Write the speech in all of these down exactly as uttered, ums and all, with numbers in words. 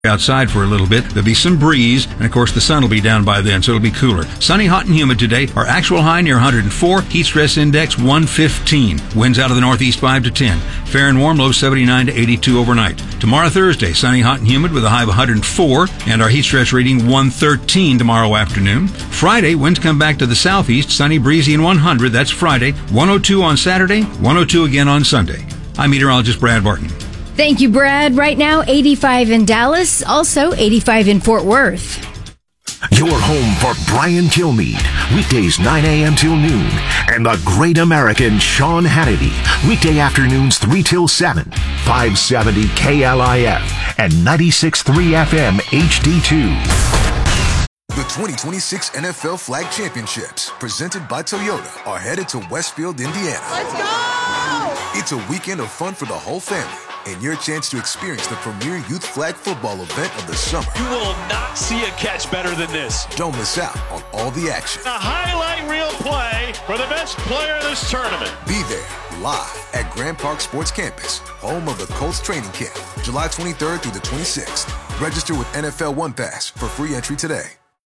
outside for a little bit. There'll be some breeze, and of course the sun will be down by then, so it'll be cooler. Sunny, hot, and humid today. Our actual high near one hundred four. Heat stress index one fifteen. Winds out of the northeast five to ten. Fair and warm, low seventy-nine to eighty-two overnight. Tomorrow, Thursday, sunny, hot, and humid with a high of one hundred four, and our heat stress reading one thirteen tomorrow afternoon. Friday, winds come back to the southeast, sunny, breezy, and one hundred. That's Friday. one oh two on Saturday, one oh two again on Sunday. I'm meteorologist Brad Barton. Thank you, Brad. Right now, eighty-five in Dallas, also eighty-five in Fort Worth. Your home for Brian Kilmeade, weekdays nine a.m. till noon, and the great American Sean Hannity, weekday afternoons three till seven, five seventy K L I F and ninety-six point three F M H D two. The twenty twenty-six N F L Flag Championships, presented by Toyota, are headed to Westfield, Indiana. Let's go! It's a weekend of fun for the whole family, and your chance to experience the premier youth flag football event of the summer. You will not see a catch better than this. Don't miss out on all the action. A highlight reel play for the best player in this tournament. Be there live at Grand Park Sports Campus, home of the Colts training camp, July twenty-third through the twenty-sixth. Register with N F L One Pass for free entry today.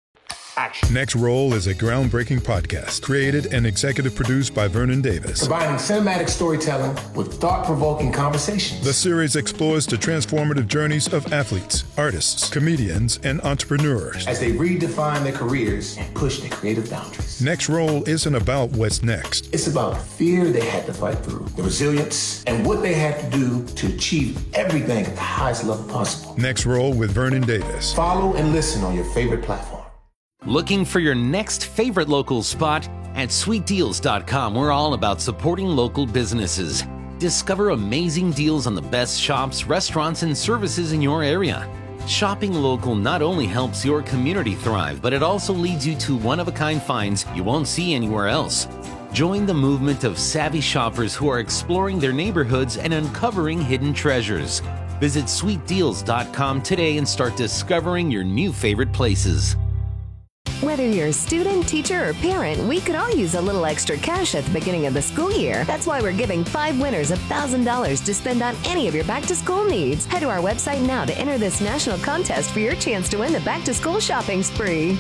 Action. Next Roll is a groundbreaking podcast created and executive produced by Vernon Davis. Combining cinematic storytelling with thought-provoking conversations. The series explores the transformative journeys of athletes, artists, comedians, and entrepreneurs as they redefine their careers and push their creative boundaries. Next Roll isn't about what's next. It's about the fear they had to fight through, the resilience, and what they had to do to achieve everything at the highest level possible. Next Roll with Vernon Davis. Follow and listen on your favorite platform. Looking for your next favorite local spot? At sweet deals dot com, we're all about supporting local businesses. Discover amazing deals on the best shops, restaurants, and services in your area. Shopping local not only helps your community thrive, but it also leads you to one-of-a-kind finds you won't see anywhere else. Join the movement of savvy shoppers who are exploring their neighborhoods and uncovering hidden treasures. Visit sweet deals dot com today and start discovering your new favorite places. Whether you're a student, teacher, or parent, we could all use a little extra cash at the beginning of the school year. That's why we're giving five winners one thousand dollars to spend on any of your back-to-school needs. Head to our website now to enter this national contest for your chance to win the back-to-school shopping spree.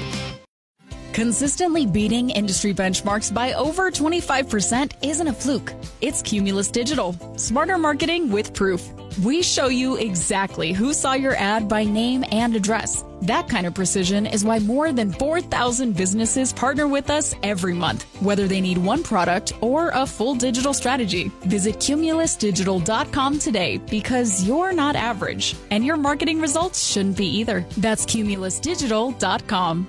Consistently beating industry benchmarks by over twenty-five percent isn't a fluke. It's Cumulus Digital. Smarter marketing with proof. We show you exactly who saw your ad by name and address. That kind of precision is why more than four thousand businesses partner with us every month, whether they need one product or a full digital strategy. Visit cumulus digital dot com today because you're not average, and your marketing results shouldn't be either. That's cumulus digital dot com.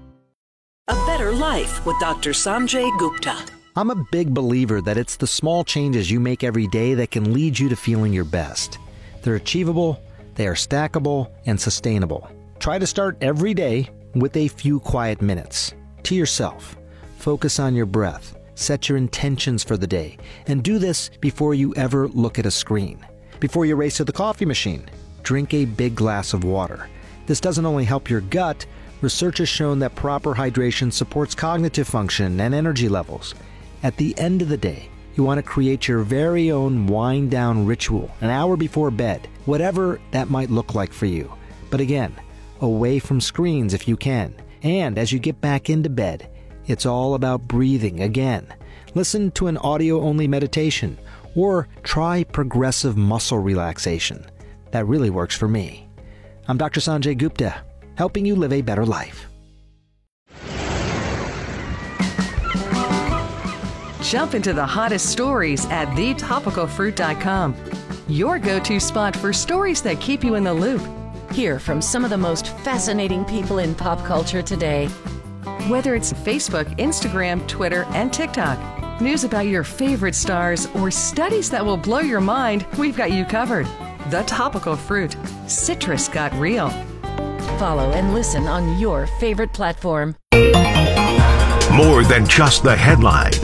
A Better Life with Doctor Sanjay Gupta. I'm a big believer that it's the small changes you make every day that can lead you to feeling your best. They're achievable, they are stackable, and sustainable. Try to start every day with a few quiet minutes. To yourself. Focus on your breath. Set your intentions for the day. And do this before you ever look at a screen. Before you race to the coffee machine, drink a big glass of water. This doesn't only help your gut. Research has shown that proper hydration supports cognitive function and energy levels. At the end of the day, you want to create your very own wind-down ritual an hour before bed, whatever that might look like for you. But again, away from screens if you can. And as you get back into bed, it's all about breathing again. Listen to an audio-only meditation or try progressive muscle relaxation. That really works for me. I'm Doctor Sanjay Gupta, helping you live a better life. Jump into the hottest stories at the topical fruit dot com. Your go-to spot for stories that keep you in the loop. Hear from some of the most fascinating people in pop culture today. Whether it's Facebook, Instagram, Twitter, and TikTok, news about your favorite stars, or studies that will blow your mind, we've got you covered. The Topical Fruit. Citrus got real. Follow and listen on your favorite platform. More than just the headlines.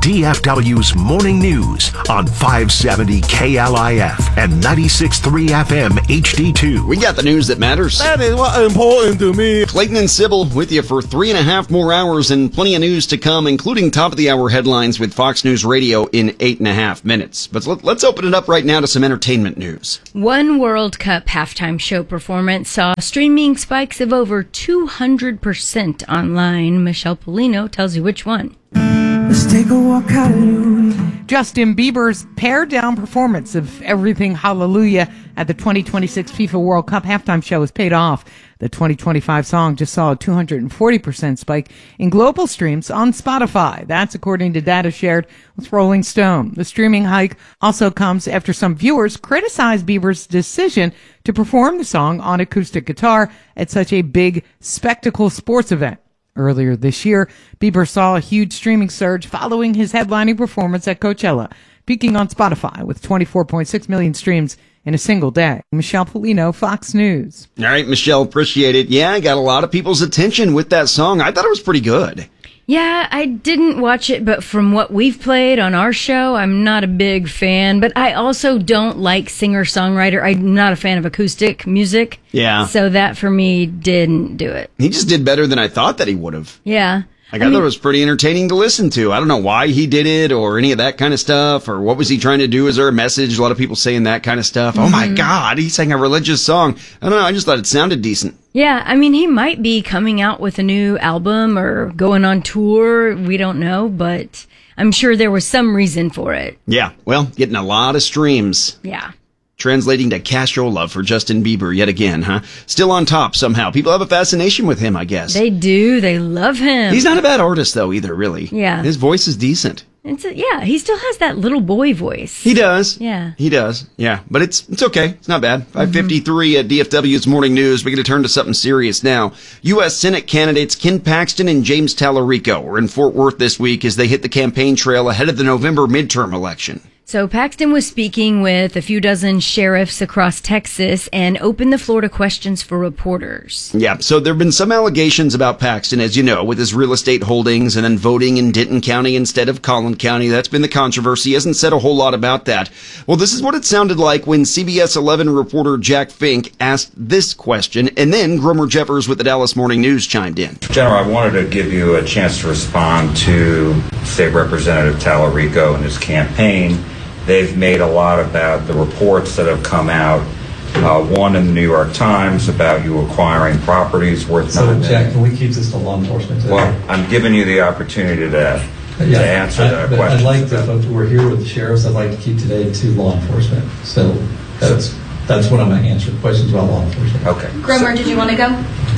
D F W's Morning News on five seventy K L I F and ninety-six point three F M H D two. We got the news that matters. That is what important to me. Clayton and Sybil with you for three and a half more hours and plenty of news to come, including top of the hour headlines with Fox News Radio in eight and a half minutes. But let, let's open it up right now to some entertainment news. One World Cup halftime show performance saw streaming spikes of over two hundred percent online. Michelle Polino tells you which one. Let's take a walk, hallelujah. Justin Bieber's pared-down performance of Everything Hallelujah at the twenty twenty-six FIFA World Cup halftime show has paid off. The twenty twenty-five song just saw a two hundred forty percent spike in global streams on Spotify. That's according to data shared with Rolling Stone. The streaming hike also comes after some viewers criticized Bieber's decision to perform the song on acoustic guitar at such a big spectacle sports event. Earlier this year, Bieber saw a huge streaming surge following his headlining performance at Coachella, peaking on Spotify with twenty-four point six million streams in a single day. Michelle Polino, Fox News. All right, Michelle, appreciate it. Yeah, I got a lot of people's attention with that song. I thought it was pretty good. Yeah, I didn't watch it, but from what we've played on our show, I'm not a big fan. But I also don't like singer-songwriter. I'm not a fan of acoustic music. Yeah. So that, for me, didn't do it. He just did better than I thought that he would have. Yeah. Like, I, I mean, thought it was pretty entertaining to listen to. I don't know why he did it or any of that kind of stuff, or what was he trying to do? Is there a message? A lot of people saying that kind of stuff. Mm-hmm. Oh, my God, he sang a religious song. I don't know. I just thought it sounded decent. Yeah, I mean, he might be coming out with a new album or going on tour. We don't know, but I'm sure there was some reason for it. Yeah, well, getting a lot of streams. Yeah. Translating to Castro love for Justin Bieber yet again, huh? Still on top somehow. People have a fascination with him, I guess. They do. They love him. He's not a bad artist, though, either, really. Yeah. His voice is decent. It's a, yeah, he still has that little boy voice. He does. Yeah. He does. Yeah. But it's it's okay. It's not bad. five fifty-three mm-hmm. at D F W's Morning News. We're going to turn to something serious now. U S Senate candidates Ken Paxton and James Tallarico are in Fort Worth this week as they hit the campaign trail ahead of the November midterm election. So Paxton was speaking with a few dozen sheriffs across Texas and opened the floor to questions for reporters. Yeah, so there have been some allegations about Paxton, as you know, with his real estate holdings and then voting in Denton County instead of Collin County. That's been the controversy. He hasn't said a whole lot about that. Well, this is what it sounded like when C B S eleven reporter Jack Fink asked this question, and then Gromer Jeffers with the Dallas Morning News chimed in. General, I wanted to give you a chance to respond to State Representative Tallarico and his campaign. They've made a lot about the reports that have come out. Uh, one in the New York Times about you acquiring properties worth so, nine Jack, can we keep this to law enforcement today? Well, I'm giving you the opportunity to, yeah, to answer I, that but question. I'd like to, if we're here with the sheriffs, I'd like to keep today to law enforcement. So that's that's what I'm going to answer, questions about law enforcement. Okay. Gromer, so, did you want to go?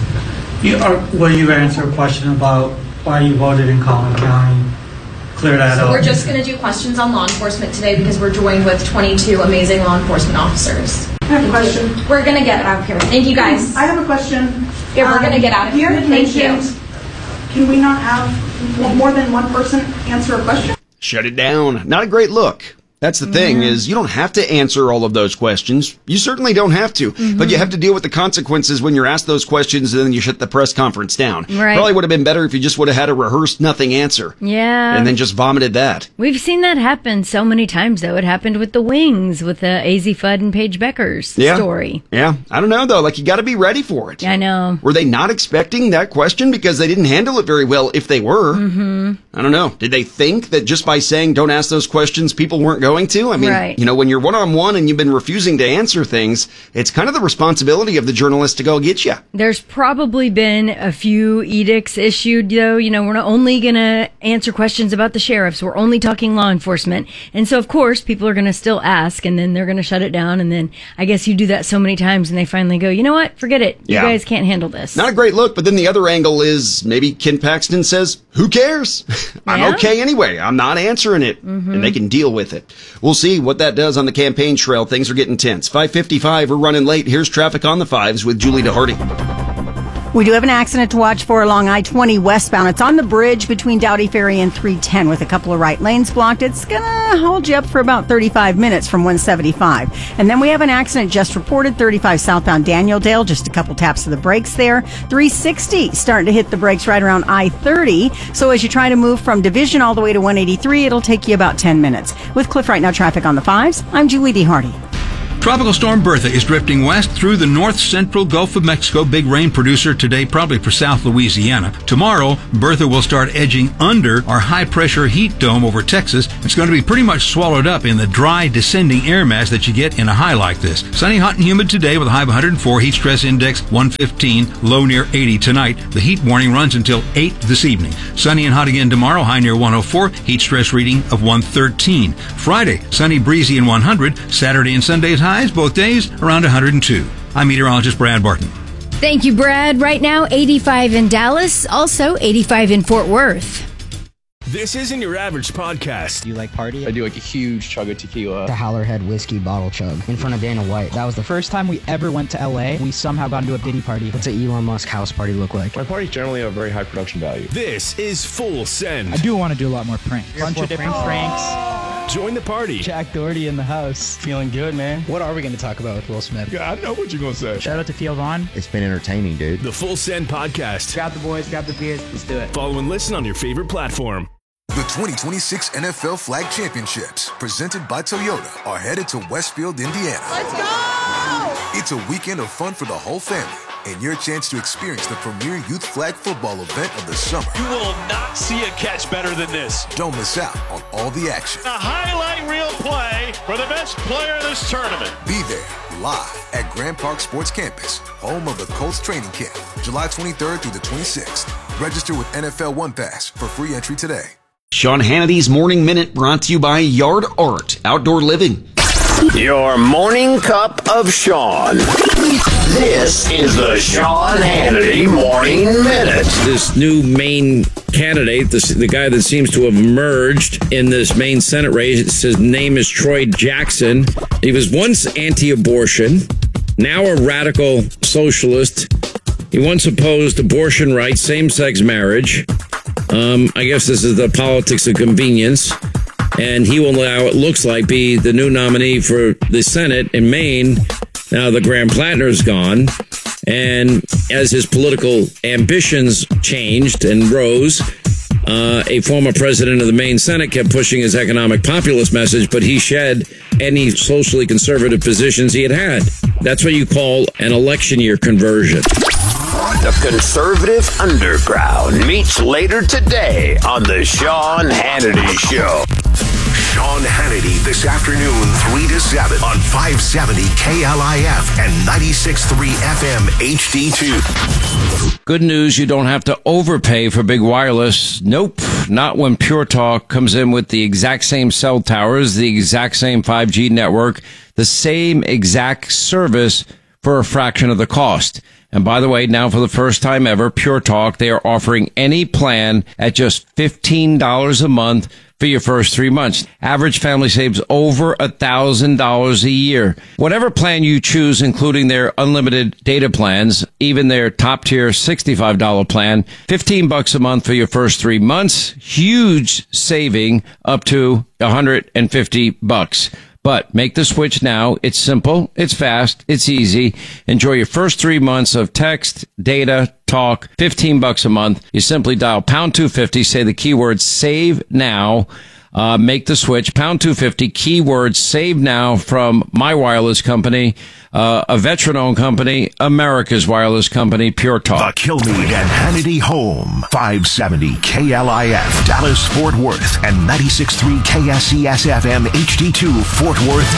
You are, will you answer a question about why you voted in Collin County? Clear that so up. We're just going to do questions on law enforcement today because we're joined with twenty-two amazing law enforcement officers. I have a question. We're going to get out of here. Thank you, guys. I have a question. Yeah, we're um, going to get out of here. Thank you. Can we not have more than one person answer a question? Shut it down. Not a great look. That's the thing, Yeah. is you don't have to answer all of those questions. You certainly don't have to. Mm-hmm. But you have to deal with the consequences when you're asked those questions and then you shut the press conference down. Right. Probably would have been better if you just would have had a rehearsed nothing answer. Yeah. And then just vomited that. We've seen that happen so many times, though. It happened with the Wings, with the A Z Fudd and Paige Becker's Yeah. story. Yeah. I don't know, though. Like, you got to be ready for it. I know. Were they not expecting that question because they didn't handle it very well if they were? Mm-hmm. I don't know. Did they think that just by saying don't ask those questions, people weren't going to? I mean, Right. you know, when you're one-on-one and you've been refusing to answer things, it's kind of the responsibility of the journalist to go get you. There's probably been a few edicts issued, though. You know, we're not only going to answer questions about the sheriffs. We're only talking law enforcement. And so, of course, people are going to still ask, and then they're going to shut it down. And then I guess you do that so many times, and they finally go, you know what? Forget it. You Yeah. guys can't handle this. Not a great look, but then the other angle is maybe Ken Paxton says, who cares? I'm Yeah. okay anyway. I'm not answering it. Mhm. And they can deal with it. We'll see what that does on the campaign trail. Things are getting tense. five fifty-five, we're running late. Here's traffic on the fives with Julie DeHardy. We do have an accident to watch for along I twenty westbound. It's on the bridge between Dowdy Ferry and three ten with a couple of right lanes blocked. It's going to hold you up for about thirty-five minutes from one seventy-five. And then we have an accident just reported, thirty-five southbound Daniel-Dale, just a couple taps of the brakes there. three sixty starting to hit the brakes right around I thirty. So as you try to move from Division all the way to one eighty-three, it'll take you about ten minutes. With Cliff Right Now traffic on the fives, I'm Julie D. Hardy. Tropical storm Bertha is drifting west through the north-central Gulf of Mexico. Big rain producer today, probably for South Louisiana. Tomorrow, Bertha will start edging under our high-pressure heat dome over Texas. It's going to be pretty much swallowed up in the dry, descending air mass that you get in a high like this. Sunny, hot, and humid today with a high of one hundred four. Heat stress index one fifteen. Low near eighty tonight. The heat warning runs until eight this evening. Sunny and hot again tomorrow. High near one oh four. Heat stress reading of one thirteen. Friday, sunny, breezy, and one hundred. Saturday and Sunday's highs both days around one hundred two. I'm meteorologist Brad Barton. Thank you, Brad. Right now, eighty-five in Dallas, also eighty-five in Fort Worth. This isn't your average podcast. Do you like party? I do like a huge chug of tequila. The Howlerhead whiskey bottle chug in front of Dana White. That was the first time we ever went to L A. We somehow got into a Diddy party. What's an Elon Musk house party look like? My parties generally have very high production value. This is Full Send. I do want to do a lot more pranks. A bunch of different pranks. Join the party. Jack Doherty in the house. Feeling good, man. What are we going to talk about with Will Smith? Yeah, I know what you're going to say. Shout out to Theo Vaughn. It's been entertaining, dude. The Full Send Podcast. Grab the boys, grab the beers. Let's do it. Follow and listen on your favorite platform. The twenty twenty-six N F L Flag Championships, presented by Toyota, are headed to Westfield, Indiana. Let's go! It's a weekend of fun for the whole family, and your chance to experience the premier youth flag football event of the summer. You will not see a catch better than this. Don't miss out on all the action. A highlight reel play for the best player of this tournament. Be there, live at Grand Park Sports Campus, home of the Colts training camp, July twenty-third through the twenty-sixth. Register with N F L One Pass for free entry today. Sean Hannity's Morning Minute brought to you by Yard Art Outdoor Living. Your morning cup of Sean. This is the Sean Hannity Morning Minute. This new Maine candidate, this, the guy that seems to have emerged in this Maine Senate race, his name is Troy Jackson. He was once anti-abortion, now a radical socialist. He once opposed abortion rights, same-sex marriage. Um, I guess this is the politics of convenience. And he will now, it looks like, be the new nominee for the Senate in Maine. Now the Graham Plattner's gone. And as his political ambitions changed and rose, uh, a former president of the Maine Senate kept pushing his economic populist message, but he shed any socially conservative positions he had had. That's what you call an election year conversion. The Conservative Underground meets later today on the Sean Hannity Show. Sean Hannity this afternoon, three to seven on five seventy K L I F and ninety-six point three F M H D two. Good news, you don't have to overpay for big wireless. Nope, not when Pure Talk comes in with the exact same cell towers, the exact same five G network, the same exact service for a fraction of the cost. And by the way, now for the first time ever, Pure Talk, they are offering any plan at just fifteen dollars a month for your first three months. Average family saves over one thousand dollars a year. Whatever plan you choose, including their unlimited data plans, even their top-tier sixty-five dollars plan, fifteen bucks a month for your first three months. Huge saving up to one hundred fifty bucks. But make the switch now. It's simple, it's fast, it's easy. Enjoy your first three months of text, data, talk, fifteen bucks a month. You simply dial pound two fifty, say the keyword save now, uh, make the switch, pound two fifty, keyword save now from my wireless company, uh, a veteran-owned company, America's wireless company, Pure Talk. The Kilmeade and Hannity Home, five seventy K L I F, Dallas, Fort Worth, and ninety-six point three K S E S F M H D two, Fort Worth,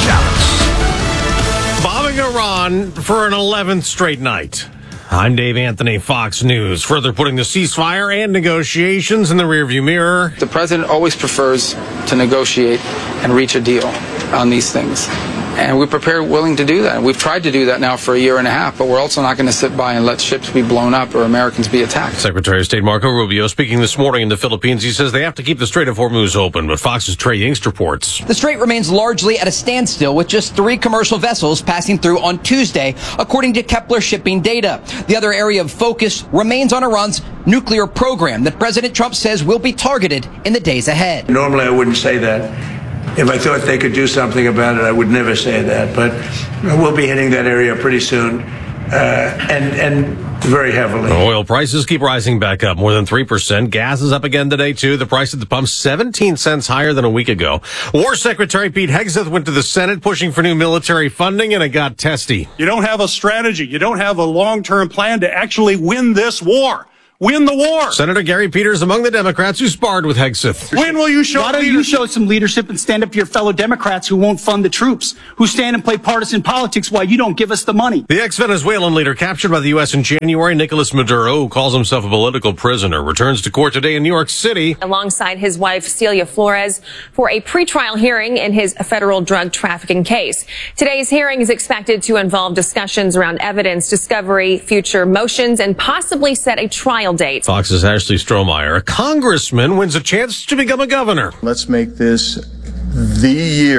Dallas. Bombing Iran for an eleventh straight night. I'm Dave Anthony, Fox News. Further putting the ceasefire and negotiations in the rearview mirror. The president always prefers to negotiate and reach a deal on these things. And we're prepared, willing to do that. We've tried to do that now for a year and a half, but we're also not going to sit by and let ships be blown up or Americans be attacked. Secretary of State Marco Rubio speaking this morning in the Philippines. He says they have to keep the Strait of Hormuz open, but Fox's Trey Yingst reports. The strait remains largely at a standstill with just three commercial vessels passing through on Tuesday, according to Kepler shipping data. The other area of focus remains on Iran's nuclear program that President Trump says will be targeted in the days ahead. Normally I wouldn't say that. If I thought they could do something about it, I would never say that. But we'll be hitting that area pretty soon, uh, and and very heavily. Oil prices keep rising back up more than three percent. Gas is up again today, too. The price at the pump, seventeen cents higher than a week ago. War Secretary Pete Hegseth went to the Senate pushing for new military funding, and it got testy. You don't have a strategy. You don't have a long-term plan to actually win this war. Win the war. Senator Gary Peters among the Democrats who sparred with Hegseth. When will you show Why don't you show some leadership and stand up to your fellow Democrats who won't fund the troops, who stand and play partisan politics while you don't give us the money? The ex-Venezuelan leader captured by the U S in January, Nicolas Maduro, who calls himself a political prisoner, returns to court today in New York City. Alongside his wife, Celia Flores, for a pretrial hearing in his federal drug trafficking case. Today's hearing is expected to involve discussions around evidence discovery, future motions, and possibly set a trial date. Fox's Ashley Strohmeyer, a congressman, wins a chance to become a governor. Let's make this the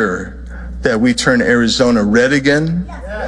year that we turn Arizona red again.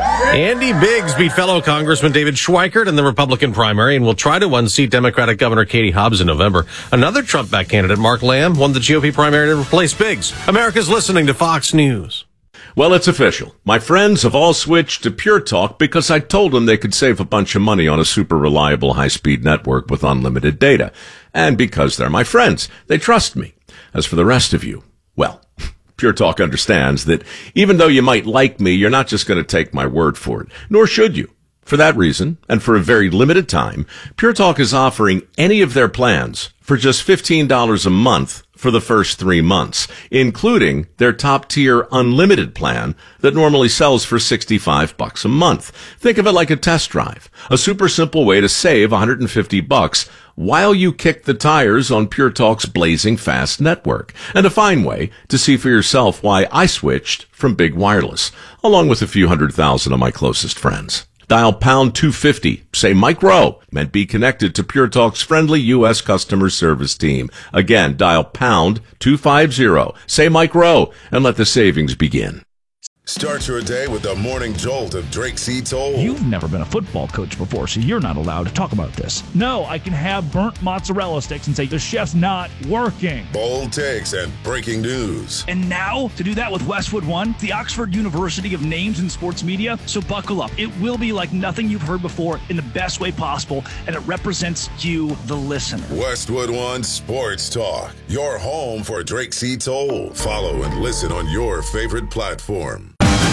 Andy Biggs beat fellow Congressman David Schweikert in the Republican primary and will try to unseat Democratic Governor Katie Hobbs in November. Another Trump-backed candidate, Mark Lamb, won the G O P primary to replace Biggs. America's listening to Fox News. Well, it's official. My friends have all switched to Pure Talk because I told them they could save a bunch of money on a super reliable high-speed network with unlimited data. And because they're my friends, they trust me. As for the rest of you, well, Pure Talk understands that even though you might like me, you're not just going to take my word for it, nor should you. For that reason, and for a very limited time, Pure Talk is offering any of their plans for just fifteen dollars a month for the first three months, including their top-tier unlimited plan that normally sells for sixty-five bucks a month. Think of it like a test drive, a super simple way to save one hundred fifty bucks while you kick the tires on Pure Talk's blazing fast network, and a fine way to see for yourself why I switched from Big Wireless, along with a few hundred thousand of my closest friends. Dial pound two fifty, say Mike Rowe, and be connected to Pure Talk's friendly U S customer service team. Again, dial pound two fifty, say Mike Rowe, and let the savings begin. Start your day with the morning jolt of Drake C. Toll. You've never been a football coach before, so you're not allowed to talk about this. No, I can have burnt mozzarella sticks and say the chef's not working. Bold takes and breaking news. And now, to do that with Westwood One, the Oxford University of Names in Sports Media, so buckle up. It will be like nothing you've heard before in the best way possible, and it represents you, the listener. Westwood One Sports Talk, your home for Drake C. Toll. Follow and listen on your favorite platform.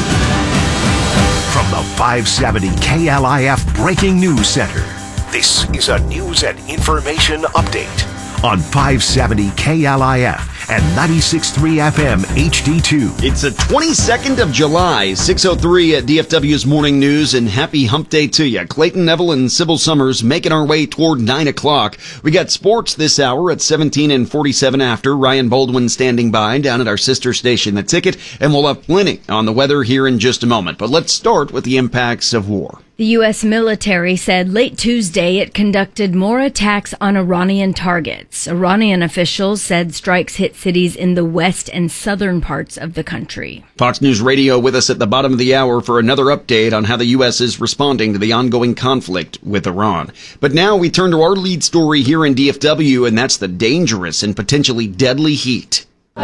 From the five seventy K L I F Breaking News Center, this is a news and information update on five seventy K L I F and ninety-six point three F M H D two. It's the twenty-second of July, six oh three at D F W's Morning News, and happy hump day to you. Clayton Neville and Sybil Summers making our way toward nine o'clock. We got sports this hour at seventeen and forty-seven after. Ryan Baldwin standing by down at our sister station, The Ticket, and we'll have plenty on the weather here in just a moment. But let's start with the impacts of war. The U S military said late Tuesday it conducted more attacks on Iranian targets. Iranian officials said strikes hit cities in the west and southern parts of the country. Fox News Radio with us at the bottom of the hour for another update on how the U S is responding to the ongoing conflict with Iran. But now we turn to our lead story here in D F W, and that's the dangerous and potentially deadly heat.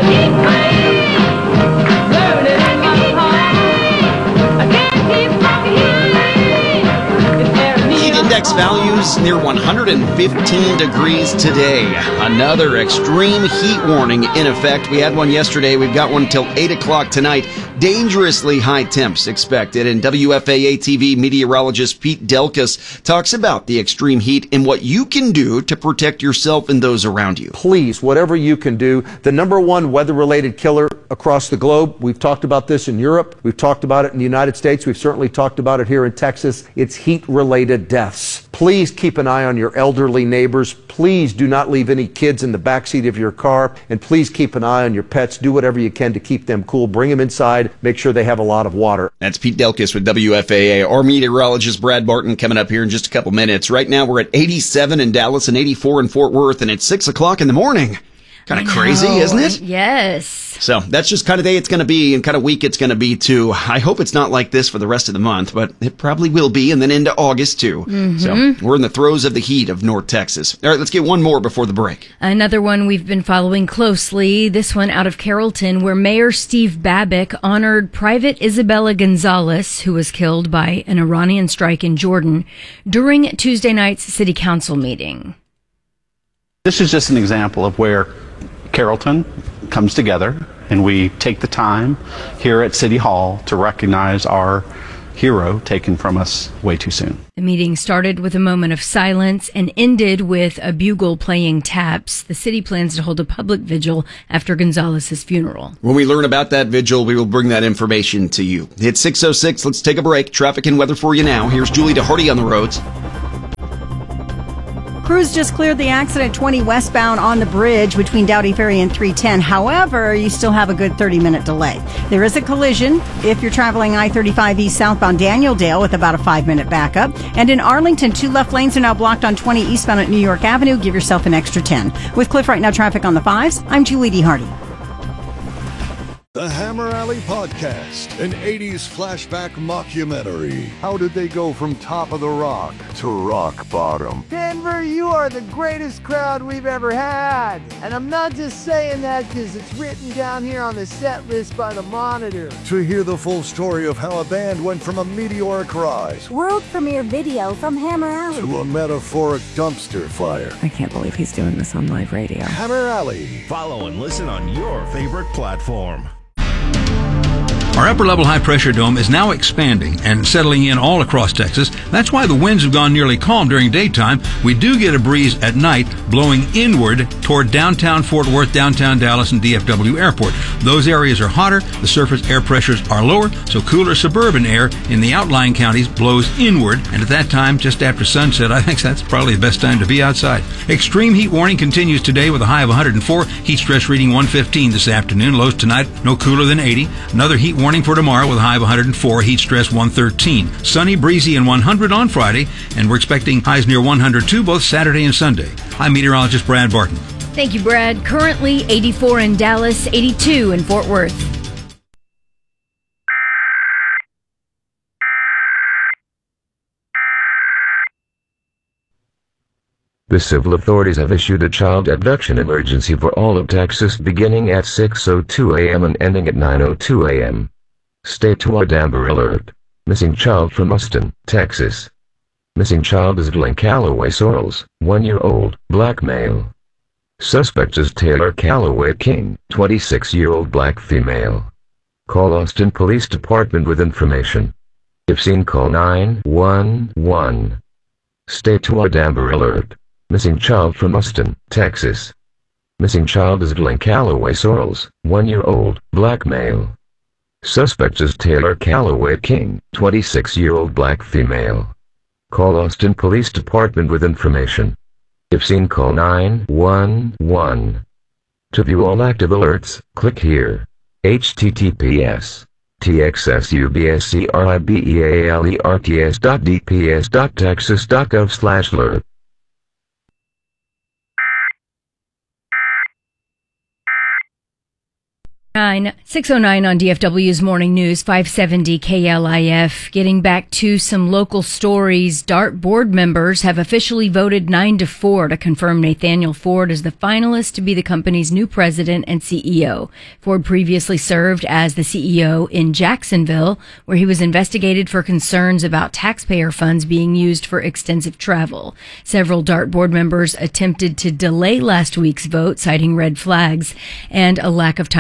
Index values near one hundred fifteen degrees today. Another extreme heat warning in effect. We had one yesterday. We've got one till eight o'clock tonight. Dangerously high temps expected. And W F A A T V meteorologist Pete Delkus talks about the extreme heat and what you can do to protect yourself and those around you. Please, whatever you can do. The number one weather-related killer across the globe. We've talked about this in Europe. We've talked about it in the United States. We've certainly talked about it here in Texas. It's heat-related deaths. Please keep an eye on your elderly neighbors. Please do not leave any kids in the backseat of your car. And please keep an eye on your pets. Do whatever you can to keep them cool. Bring them inside. Make sure they have a lot of water. That's Pete Delkus with W F A A. Our meteorologist Brad Barton coming up here in just a couple minutes. Right now we're at eighty-seven in Dallas and eighty-four in Fort Worth, and it's six o'clock in the morning. Kind of crazy, isn't it? Yes. So that's just kind of day it's going to be and kind of week it's going to be too. I hope it's not like this for the rest of the month, but it probably will be, and then into August too. Mm-hmm. So we're in the throes of the heat of North Texas. All right, let's get one more before the break. Another one we've been following closely, this one out of Carrollton, where Mayor Steve Babick honored Private Isabella Gonzalez, who was killed by an Iranian strike in Jordan, during Tuesday night's city council meeting. This is just an example of where Carrollton comes together and we take the time here at City Hall to recognize our hero taken from us way too soon. The meeting started with a moment of silence and ended with a bugle playing taps. The city plans to hold a public vigil after Gonzalez's funeral. When we learn about that vigil, we will bring that information to you. It's six oh six. Let's take a break. Traffic and weather for you now. Here's Julie DeHardy on the roads. Crews just cleared the accident twenty westbound on the bridge between Dowdy Ferry and three ten. However, you still have a good thirty-minute delay. There is a collision if you're traveling I thirty-five east southbound Daniel-Dale with about a five-minute backup. And in Arlington, two left lanes are now blocked on twenty eastbound at New York Avenue. Give yourself an extra ten. With Cliff Right Now traffic on the fives, I'm Julie DeHardy. The Hammer Alley Podcast, an eighties flashback mockumentary. How did they go from top of the rock to rock bottom? Denver, you are the greatest crowd we've ever had. And I'm not just saying that because it's written down here on the set list by the Monitor. To hear the full story of how a band went from a meteoric rise, world premiere video from Hammer Alley, to a metaphoric dumpster fire. I can't believe he's doing this on live radio. Hammer Alley. Follow and listen on your favorite platform. Our upper-level high-pressure dome is now expanding and settling in all across Texas. That's why the winds have gone nearly calm during daytime. We do get a breeze at night blowing inward toward downtown Fort Worth, downtown Dallas, and D F W Airport. Those areas are hotter, the surface air pressures are lower, so cooler suburban air in the outlying counties blows inward, and at that time, just after sunset, I think that's probably the best time to be outside. Extreme heat warning continues today with a high of one hundred four, heat stress reading one fifteen this afternoon, lows tonight no cooler than eighty. Another heat warning for tomorrow with a high of one hundred four, heat stress one thirteen. Sunny, breezy, and one hundred on Friday, and we're expecting highs near one hundred two both Saturday and Sunday. I'm meteorologist Brad Barton. Thank you, Brad. Currently eighty-four in Dallas, eighty-two in Fort Worth. The civil authorities have issued a child abduction emergency for all of Texas beginning at six oh two a.m. and ending at nine oh two a.m. Stay tuned. Amber Alert. Missing child from Austin, Texas. Missing child is Glenn Calloway Sorrells, one year old, black male. Suspect is Taylor Calloway King, twenty-six year old black female. Call Austin Police Department with information. If seen, call nine one one. Stay tuned. Amber Alert. Missing child from Austin, Texas. Missing child is Glenn Calloway Sorrells, one year old, black male. Suspect is Taylor Calloway King, twenty-six year old black female. Call Austin Police Department with information. If seen, call nine one one. To view all active alerts, click here. H T T P S. T X S U B S C R I B E A L E R T S dot D P S dot texas dot gov slash alert. six oh nine on D F W's Morning News, five seventy K L I F. Getting back to some local stories, DART board members have officially voted nine to four to confirm Nathaniel Ford as the finalist to be the company's new president and C E O. Ford previously served as the C E O in Jacksonville, where he was investigated for concerns about taxpayer funds being used for extensive travel. Several DART board members attempted to delay last week's vote, citing red flags and a lack of time to properly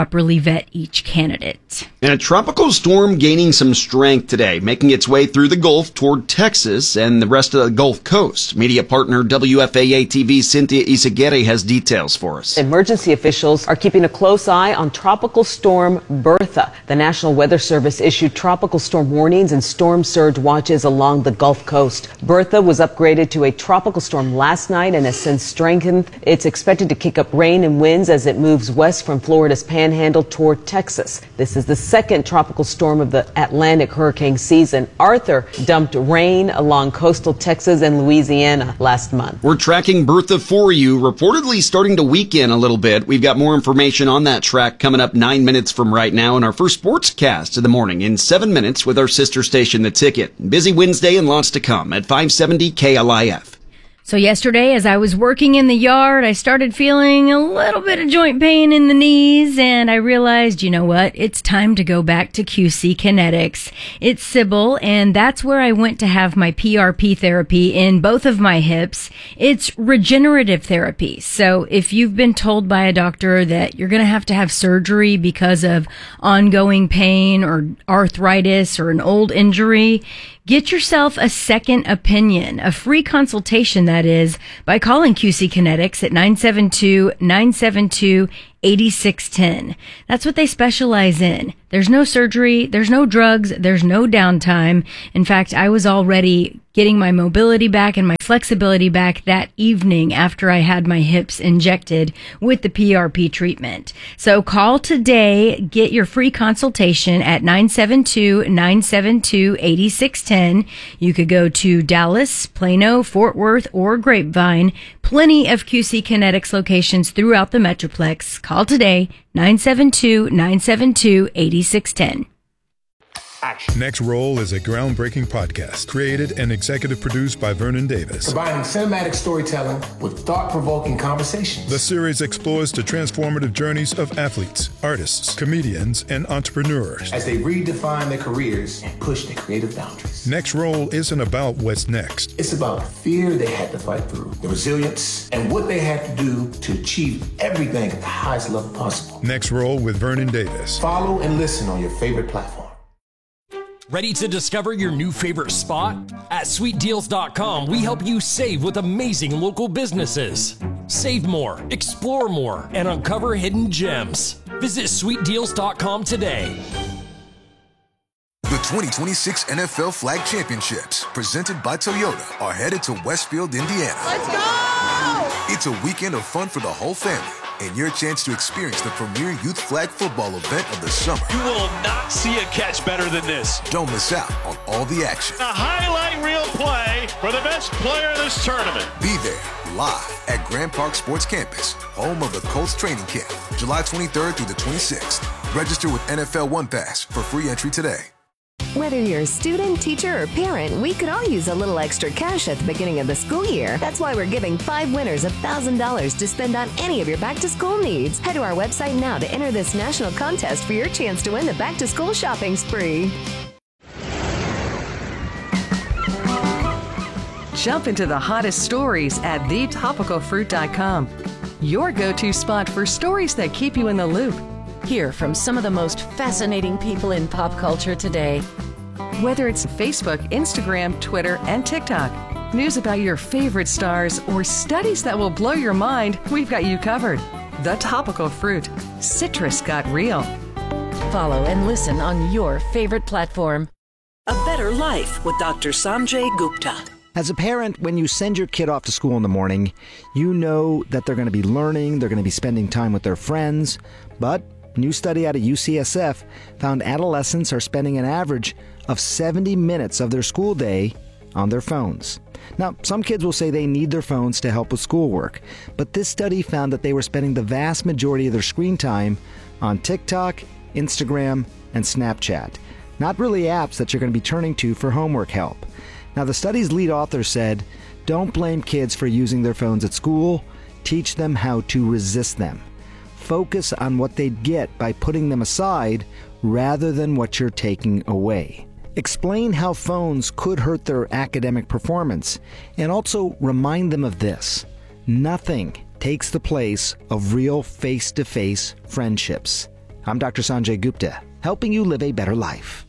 properly vet each candidate. And a tropical storm gaining some strength today, making its way through the Gulf toward Texas and the rest of the Gulf Coast. Media partner W F A A T V's Cynthia Isaguirre has details for us. Emergency officials are keeping a close eye on Tropical Storm Bertha. The National Weather Service issued tropical storm warnings and storm surge watches along the Gulf Coast. Bertha was upgraded to a tropical storm last night and has since strengthened. It's expected to kick up rain and winds as it moves west from Florida's panhandle toward Texas. This is the second tropical storm of the Atlantic hurricane season. Arthur dumped rain along coastal Texas and Louisiana last month. We're tracking Bertha for you, reportedly starting to weaken a little bit. We've got more information on that track coming up nine minutes from right now in our first sportscast of the morning in seven minutes with our sister station, The Ticket. Busy Wednesday and lots to come at five seventy K L I F. So yesterday, as I was working in the yard, I started feeling a little bit of joint pain in the knees, and I realized, you know what? It's time to go back to Q C Kinetics. It's Sybil, and that's where I went to have my P R P therapy in both of my hips. It's regenerative therapy. So if you've been told by a doctor that you're going to have to have surgery because of ongoing pain or arthritis or an old injury, get yourself a second opinion, a free consultation, that is, by calling Q C Kinetics at nine seven two, nine seven two, eight six one zero. That's what they specialize in. There's no surgery, there's no drugs, there's no downtime. In fact, I was already getting my mobility back and my flexibility back that evening after I had my hips injected with the P R P treatment. So call today, get your free consultation at nine seven two, nine seven two, eight six one zero. You could go to Dallas, Plano, Fort Worth, or Grapevine. Plenty of Q C Kinetics locations throughout the Metroplex. Call today, nine seven two, nine seven two, eight six one zero. Next Roll is a groundbreaking podcast created and executive produced by Vernon Davis. Combining cinematic storytelling with thought-provoking conversations. The series explores the transformative journeys of athletes, artists, comedians, and entrepreneurs as they redefine their careers and push their creative boundaries. Next Roll isn't about what's next. It's about the fear they had to fight through, the resilience, and what they had to do to achieve everything at the highest level possible. Next Roll with Vernon Davis. Follow and listen on your favorite platform. Ready to discover your new favorite spot? At sweet deals dot com, we help you save with amazing local businesses. Save more, explore more, and uncover hidden gems. Visit sweet deals dot com today. The twenty twenty-six N F L Flag Championships, presented by Toyota, are headed to Westfield, Indiana. Let's go! It's a weekend of fun for the whole family, and your chance to experience the premier youth flag football event of the summer. You will not see a catch better than this. Don't miss out on all the action. A highlight reel play for the best player in this tournament. Be there, live at Grand Park Sports Campus, home of the Colts training camp, July twenty-third through the twenty-sixth. Register with N F L One Pass for free entry today. Whether you're a student, teacher, or parent, we could all use a little extra cash at the beginning of the school year. That's why we're giving five winners one thousand dollars to spend on any of your back-to-school needs. Head to our website now to enter this national contest for your chance to win the back-to-school shopping spree. Jump into the hottest stories at the topical fruit dot com. Your go-to spot for stories that keep you in the loop. Hear from some of the most fascinating people in pop culture today. Whether it's Facebook, Instagram, Twitter, and TikTok, news about your favorite stars, or studies that will blow your mind, we've got you covered. The Topical Fruit. Citrus got real. Follow and listen on your favorite platform. A Better Life with Doctor Sanjay Gupta. As a parent, when you send your kid off to school in the morning, you know that they're going to be learning, they're going to be spending time with their friends, but a new study out of U C S F found adolescents are spending an average of seventy minutes of their school day on their phones. Now, some kids will say they need their phones to help with schoolwork, but this study found that they were spending the vast majority of their screen time on TikTok, Instagram, and Snapchat. Not really apps that you're going to be turning to for homework help. Now, the study's lead author said, don't blame kids for using their phones at school. Teach them how to resist them. Focus on what they'd get by putting them aside rather than what you're taking away. Explain how phones could hurt their academic performance, and also remind them of this: nothing takes the place of real face-to-face friendships. I'm Doctor Sanjay Gupta, helping you live a better life.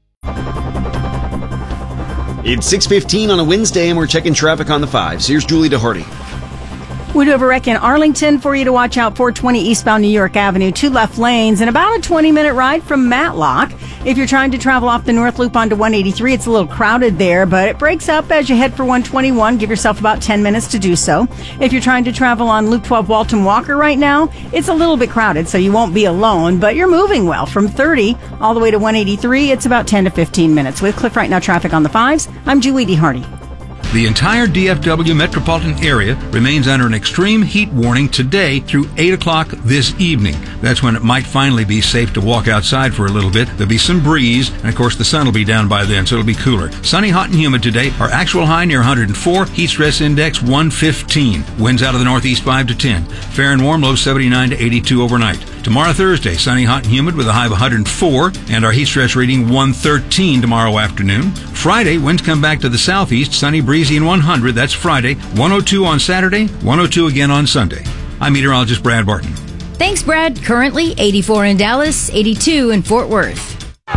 It's six fifteen on a Wednesday, and we're checking traffic on the fives. Here's Julie DeHardy. We do have a wreck in Arlington for you to watch out for. twenty eastbound New York Avenue, two left lanes, and about a twenty-minute ride from Matlock. If you're trying to travel off the North Loop onto one eighty-three, it's a little crowded there, but it breaks up as you head for one twenty-one. Give yourself about ten minutes to do so. If you're trying to travel on Loop twelve Walton Walker right now, it's a little bit crowded, so you won't be alone, but you're moving well. From thirty all the way to one eighty-three, it's about ten to fifteen minutes. With Cliff Right Now traffic on the fives, I'm Julie DeHardy. The entire D F W metropolitan area remains under an extreme heat warning today through eight o'clock this evening. That's when it might finally be safe to walk outside for a little bit. There'll be some breeze, and of course the sun will be down by then, so it'll be cooler. Sunny, hot, and humid today. Our actual high near one hundred four, heat stress index one fifteen. Winds out of the northeast five to ten. Fair and warm, low seventy-nine to eighty-two overnight. Tomorrow, Thursday, sunny, hot, and humid with a high of one hundred four, and our heat stress reading one thirteen tomorrow afternoon. Friday, winds come back to the southeast, sunny, breezy, and one hundred. That's Friday. one oh two on Saturday, one oh two again on Sunday. I'm meteorologist Brad Barton. Thanks, Brad. Currently eighty-four in Dallas, eighty-two in Fort Worth.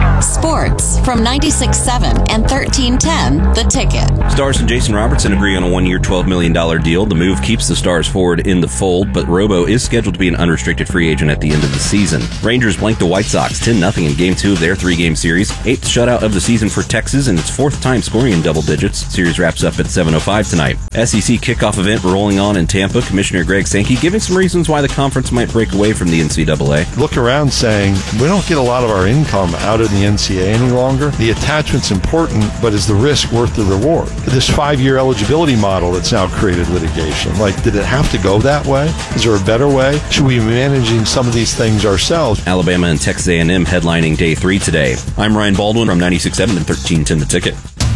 Sports from ninety-six point seven and thirteen ten The Ticket. Stars and Jason Robertson agree on a one-year, twelve million dollars deal. The move keeps the Stars forward in the fold, but Robo is scheduled to be an unrestricted free agent at the end of the season. Rangers blanked the White Sox ten nothing in Game two of their three-game series. Eighth shutout of the season for Texas and its fourth time scoring in double digits. Series wraps up at seven oh five tonight. S E C kickoff event rolling on in Tampa. Commissioner Greg Sankey giving some reasons why the conference might break away from the N C double A. Look around saying, we don't get a lot of our income out of the N C A A any longer. The attachment's important, but is the risk worth the reward? This five-year eligibility model that's now created litigation, like, did it have to go that way? Is there a better way? Should we be managing some of these things ourselves? Alabama and Texas A and M headlining day three today. I'm Ryan Baldwin from ninety-six point seven and thirteen ten The Ticket.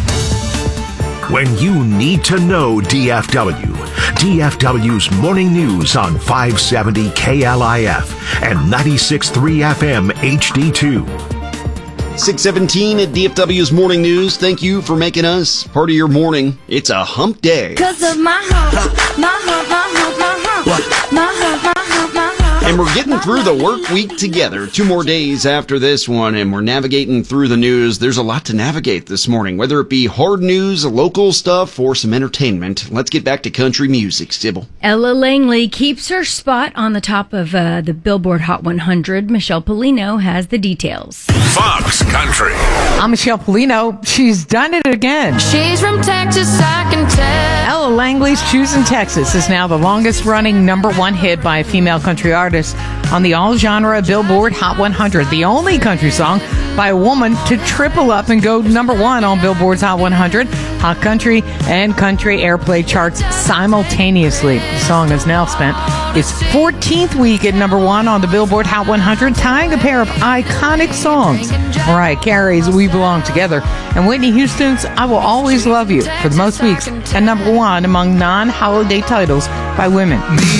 When you need to know D F W, D F W's Morning News on five seventy K L I F and ninety-six point three F M H D two. six seventeen at D F W's Morning News. Thank you for making us part of your morning. It's a hump day. Cause of my hump, my hump, my hump, my hump, my hump, my hump, my hump. And we're getting through the work week together. Two more days after this one, and we're navigating through the news. There's a lot to navigate this morning, whether it be hard news, local stuff, or some entertainment. Let's get back to country music, Sybil. Ella Langley keeps her spot on the top of uh, the Billboard Hot one hundred. Michelle Polino has the details. Fox Country. I'm Michelle Polino. She's done it again. She's from Texas, I can tell. Ella Langley's Choosing Texas is now the longest running number one hit by a female country artist on the all-genre Billboard Hot one hundred, the only country song by a woman to triple up and go number one on Billboard's Hot one hundred, Hot Country, and Country Airplay charts simultaneously. The song has now spent its fourteenth week at number one on the Billboard Hot one hundred, tying a pair of iconic songs, Mariah Carey's We Belong Together and Whitney Houston's I Will Always Love You, for the most weeks at number one among non-holiday titles by women.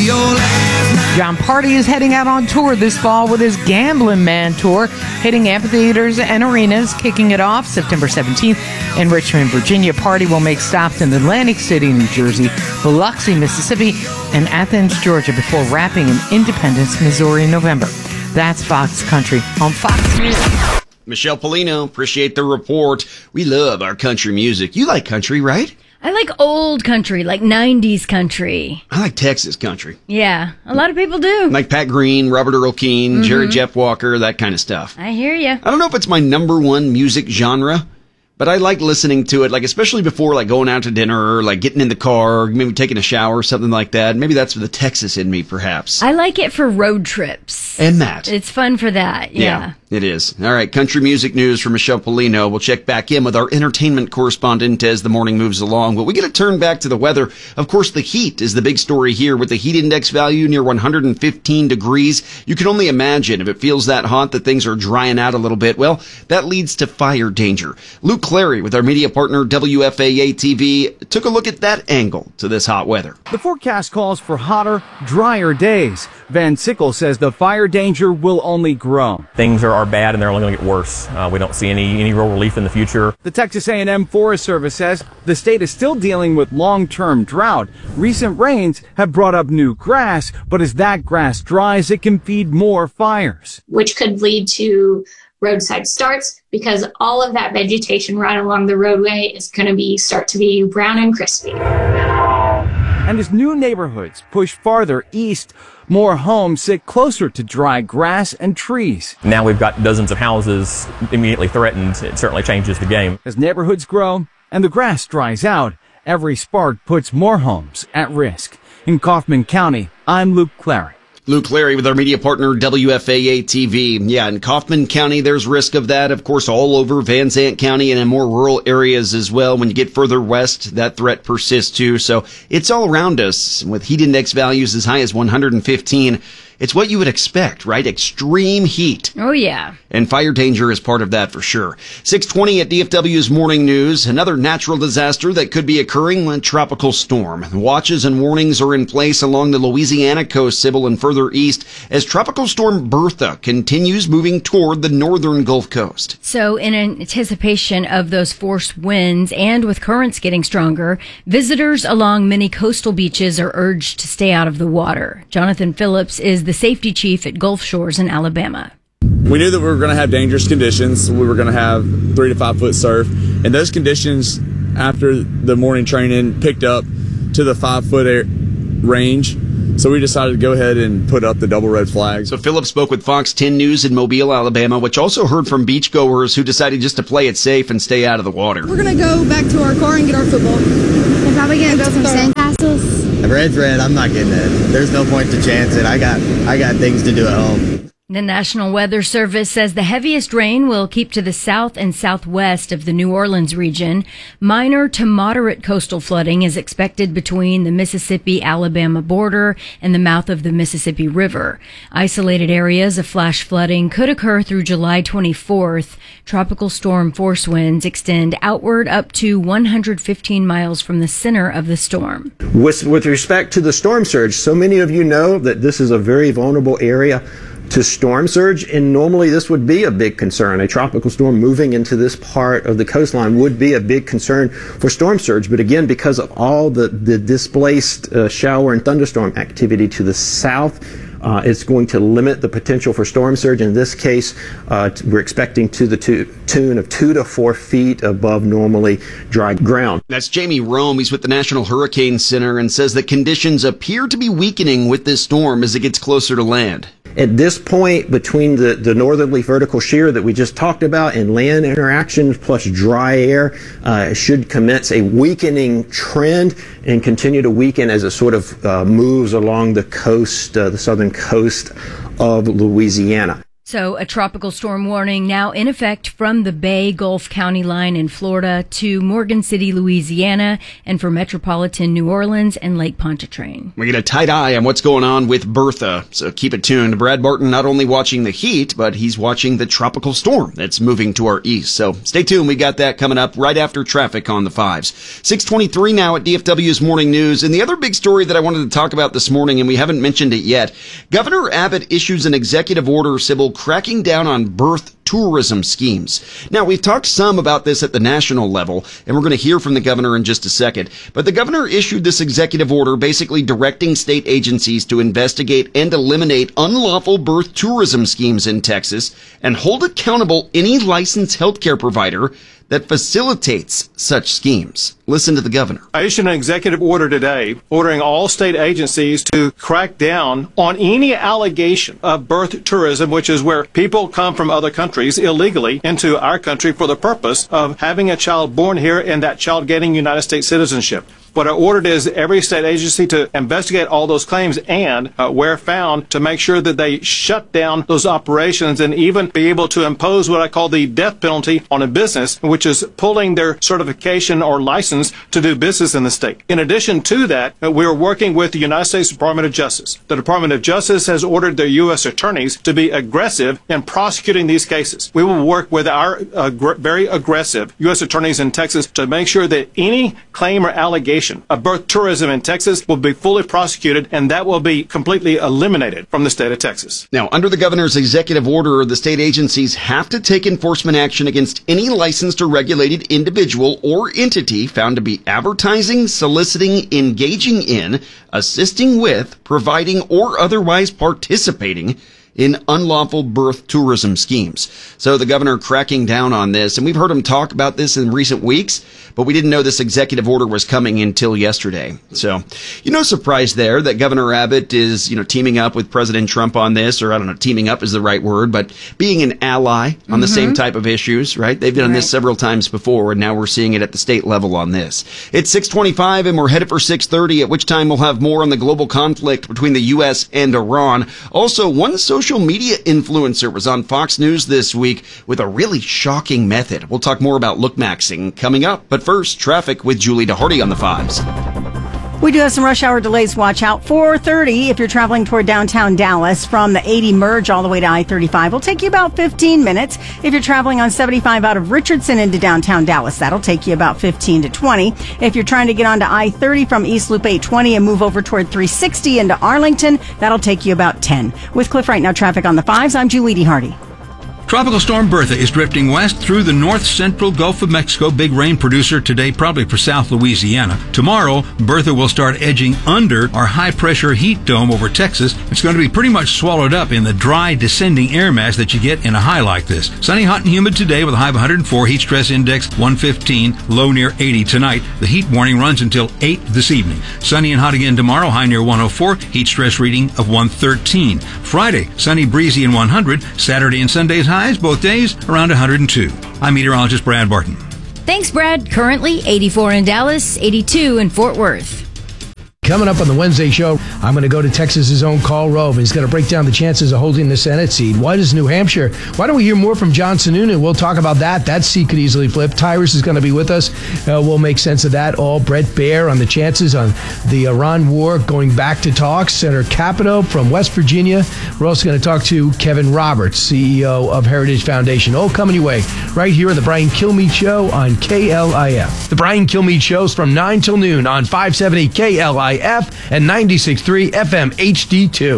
John Party is heading out on tour this fall with his Gambling Man Tour, hitting amphitheaters and arenas, kicking it off September seventeenth in Richmond, Virginia. Party will make stops in Atlantic City, New Jersey, Biloxi, Mississippi, and Athens, Georgia, before wrapping in Independence, Missouri in November. That's Fox Country on Fox News. Michelle Polino, appreciate the report. We love our country music. You like country, right? I like old country, like nineties country. I like Texas country. Yeah, a lot of people do. Like Pat Green, Robert Earl Keen, Mm-hmm. Jerry Jeff Walker, that kind of stuff. I hear you. I don't know if it's my number one music genre, but I like listening to it, like especially before like going out to dinner or like getting in the car or maybe taking a shower or something like that. Maybe that's the Texas in me, perhaps. I like it for road trips. And that. It's fun for that, yeah. yeah. It is. All right, country music news from Michelle Polino. We'll check back in with our entertainment correspondent as the morning moves along. But we get to turn back to the weather. Of course, the heat is the big story here with the heat index value near one hundred fifteen degrees. You can only imagine if it feels that hot that things are drying out a little bit. Well, that leads to fire danger. Luke Clary with our media partner W F A A T V took a look at that angle to this hot weather. The forecast calls for hotter, drier days. Van Sickle says the fire danger will only grow. Things are are bad and they're only going to get worse. Uh, we don't see any, any real relief in the future. The Texas A and M Forest Service says the state is still dealing with long-term drought. Recent rains have brought up new grass, but as that grass dries, it can feed more fires. Which could lead to roadside starts because all of that vegetation right along the roadway is going to be start to be brown and crispy. And as new neighborhoods push farther east, more homes sit closer to dry grass and trees. Now we've got dozens of houses immediately threatened. It certainly changes the game. As neighborhoods grow and the grass dries out, every spark puts more homes at risk. In Kaufman County, I'm Luke Clary. Luke Larry with our media partner, W F A A T V. Yeah, in Kaufman County, there's risk of that, of course, all over Van Zandt County and in more rural areas as well. When you get further west, that threat persists too. So it's all around us with heat index values as high as one hundred fifteen. It's what you would expect, right? Extreme heat. Oh, yeah. And fire danger is part of that for sure. six twenty at D F W's Morning News. Another natural disaster that could be occurring, a tropical storm. Watches and warnings are in place along the Louisiana coast, Sybil, and further east as Tropical Storm Bertha continues moving toward the northern Gulf Coast. So in anticipation of those force winds and with currents getting stronger, visitors along many coastal beaches are urged to stay out of the water. Jonathan Phillips is the safety chief at Gulf Shores in Alabama. We knew that we were going to have dangerous conditions. We were going to have three to five foot surf. And those conditions, after the morning training, picked up to the five foot air range. So we decided to go ahead and put up the double red flags. So Phillips spoke with Fox ten News in Mobile, Alabama, which also heard from beachgoers who decided just to play it safe and stay out of the water. We're going to go back to our car and get our football. We're probably going to go some sand castles. If red's red, I'm not getting it. There's no point to chance it. I got, I got things to do at home. The National Weather Service says the heaviest rain will keep to the south and southwest of the New Orleans region. Minor to moderate coastal flooding is expected between the Mississippi-Alabama border and the mouth of the Mississippi River. Isolated areas of flash flooding could occur through July twenty-fourth. Tropical storm force winds extend outward up to one hundred fifteen miles from the center of the storm. With, with respect to the storm surge, so many of you know that this is a very vulnerable area to storm surge, and normally this would be a big concern. A tropical storm moving into this part of the coastline would be a big concern for storm surge, but again, because of all the, the displaced uh, shower and thunderstorm activity to the south, uh, it's going to limit the potential for storm surge. In this case, uh, we're expecting to the two, tune of two to four feet above normally dry ground. That's Jamie Rome. He's with the National Hurricane Center and says that conditions appear to be weakening with this storm as it gets closer to land. At this point, between the, the northerly vertical shear that we just talked about and land interactions plus dry air, uh, should commence a weakening trend and continue to weaken as it sort of uh, moves along the coast, uh, the southern coast of Louisiana. So a tropical storm warning now in effect from the Bay Gulf County line in Florida to Morgan City, Louisiana, and for metropolitan New Orleans and Lake Pontchartrain. We get a tight eye on what's going on with Bertha, so keep it tuned. Brad Barton not only watching the heat, but he's watching the tropical storm that's moving to our east. So stay tuned. We got that coming up right after traffic on the fives. six twenty-three now at D F W's Morning News. And the other big story that I wanted to talk about this morning, and we haven't mentioned it yet, Governor Abbott issues an executive order, Sybil, cracking down on birth tourism schemes. Now, we've talked some about this at the national level, and we're going to hear from the governor in just a second. But the governor issued this executive order basically directing state agencies to investigate and eliminate unlawful birth tourism schemes in Texas and hold accountable any licensed healthcare provider that facilitates such schemes. Listen to the governor. I issued an executive order today ordering all state agencies to crack down on any allegation of birth tourism, which is where people come from other countries illegally into our country for the purpose of having a child born here and that child getting United States citizenship. What I ordered is every state agency to investigate all those claims and, uh, where found, to make sure that they shut down those operations and even be able to impose what I call the death penalty on a business, which is pulling their certification or license to do business in the state. In addition to that, uh, we are working with the United States Department of Justice. The Department of Justice has ordered their U S attorneys to be aggressive in prosecuting these cases. We will work with our uh, gr- very aggressive U S attorneys in Texas to make sure that any claim or allegation allegation of birth tourism in Texas will be fully prosecuted, and that will be completely eliminated from the state of Texas. Now, under the governor's executive order, the state agencies have to take enforcement action against any licensed or regulated individual or entity found to be advertising, soliciting, engaging in, assisting with, providing, or otherwise participating in unlawful birth tourism schemes. So the governor cracking down on this, and we've heard him talk about this in recent weeks, but we didn't know this executive order was coming until yesterday. So, you know, surprise there that Governor Abbott is, you know, teaming up with President Trump on this, or I don't know, teaming up is the right word, but being an ally on mm-hmm. the same type of issues, right? They've done right. this several times before, and now we're seeing it at the state level on this. It's six twenty-five, and we're headed for six thirty, at which time we'll have more on the global conflict between the U S and Iran. Also, one social Social media influencer was on Fox News this week with a really shocking method. We'll talk more about lookmaxing coming up. But first, traffic with Julie DeHardy on the fives. We do have some rush hour delays. Watch out. four thirty if you're traveling toward downtown Dallas from the eighty merge all the way to I thirty-five. Will take you about fifteen minutes. If you're traveling on seventy-five out of Richardson into downtown Dallas, that'll take you about fifteen to twenty. If you're trying to get onto I thirty from East Loop eight twenty and move over toward three sixty into Arlington, that'll take you about ten. With Cliff Right Now traffic on the fives, I'm Julie DeHardy. Tropical storm Bertha is drifting west through the north central Gulf of Mexico. Big rain producer today, probably for South Louisiana. Tomorrow, Bertha will start edging under our high-pressure heat dome over Texas. It's going to be pretty much swallowed up in the dry, descending air mass that you get in a high like this. Sunny, hot, and humid today with a high of one hundred four, heat stress index one fifteen, low near eighty tonight. The heat warning runs until eight this evening. Sunny and hot again tomorrow, high near one oh four, heat stress reading of one thirteen. Friday, sunny, breezy, and one hundred. Saturday and Sunday's high both days around one hundred two. I'm meteorologist Brad Barton. Thanks, Brad. Currently eighty-four in Dallas, eighty-two in Fort Worth. Coming up on the Wednesday show, I'm going to go to Texas's own Karl Rove. He's going to break down the chances of holding the Senate seat. Why does New Hampshire? Why don't we hear more from John Sununu? We'll talk about that. That seat could easily flip. Tyrus is going to be with us. Uh, we'll make sense of that all. Brett Baer on the chances on the Iran war going back to talks. Senator Capito from West Virginia. We're also going to talk to Kevin Roberts, C E O of Heritage Foundation. All coming your way right here on the Brian Kilmeade Show on K L I F. The Brian Kilmeade Show is from nine till noon on five seventy K L I F and ninety-six point three F M H D two.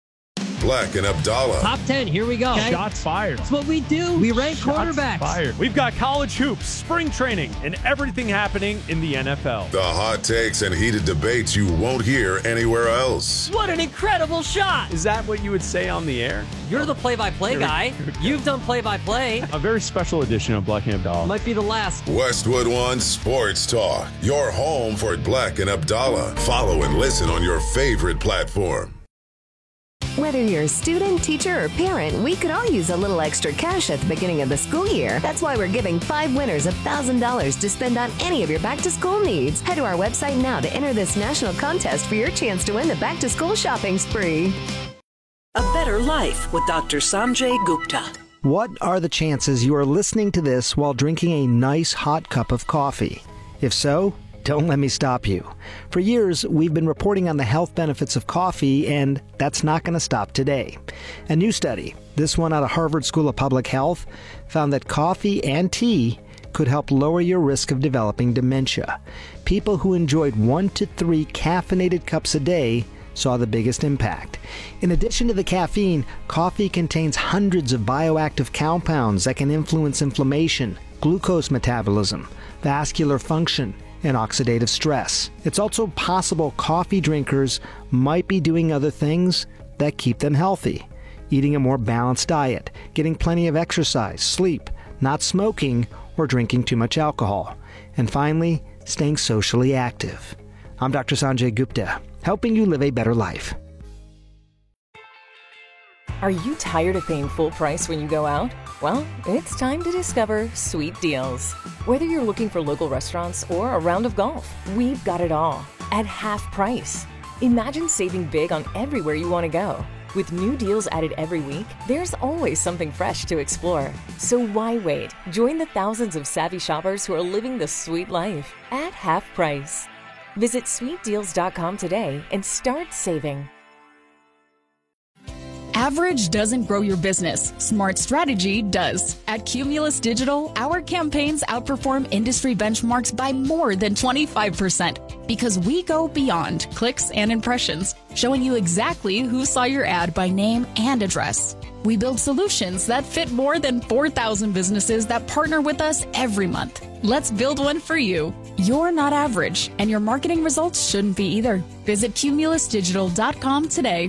Black and Abdallah. Top ten, here we go. Okay. Shots fired. That's what we do. We rank Shots quarterbacks. Fired. We've got college hoops, spring training, and everything happening in the N F L. The hot takes and heated debates you won't hear anywhere else. What an incredible shot. Is that what you would say on the air? You're the play-by-play guy. You've done play-by-play. A very special edition of Black and Abdallah. Might be the last. Westwood One Sports Talk. Your home for Black and Abdallah. Follow and listen on your favorite platform. Whether you're a student, teacher, or parent, we could all use a little extra cash at the beginning of the school year. That's why we're giving five winners one thousand dollars to spend on any of your back-to-school needs. Head to our website now to enter this national contest for your chance to win the back-to-school shopping spree. A Better Life with Doctor Sanjay Gupta. What are the chances you are listening to this while drinking a nice hot cup of coffee? If so, don't let me stop you. For years, we've been reporting on the health benefits of coffee, and that's not going to stop today. A new study, this one out of Harvard School of Public Health, found that coffee and tea could help lower your risk of developing dementia. People who enjoyed one to three caffeinated cups a day saw the biggest impact. In addition to the caffeine, coffee contains hundreds of bioactive compounds that can influence inflammation, glucose metabolism, vascular function, and oxidative stress. It's also possible coffee drinkers might be doing other things that keep them healthy. Eating a more balanced diet, getting plenty of exercise, sleep, not smoking, or drinking too much alcohol. And finally, staying socially active. I'm Doctor Sanjay Gupta, helping you live a better life. Are you tired of paying full price when you go out? Well, it's time to discover Sweet Deals. Whether you're looking for local restaurants or a round of golf, we've got it all at half price. Imagine saving big on everywhere you want to go. With new deals added every week, there's always something fresh to explore. So why wait? Join the thousands of savvy shoppers who are living the sweet life at half price. Visit sweet deals dot com today and start saving. Average doesn't grow your business. Smart strategy does. At Cumulus Digital, our campaigns outperform industry benchmarks by more than twenty-five percent because we go beyond clicks and impressions, showing you exactly who saw your ad by name and address. We build solutions that fit more than four thousand businesses that partner with us every month. Let's build one for you. You're not average, and your marketing results shouldn't be either. Visit cumulus digital dot com today.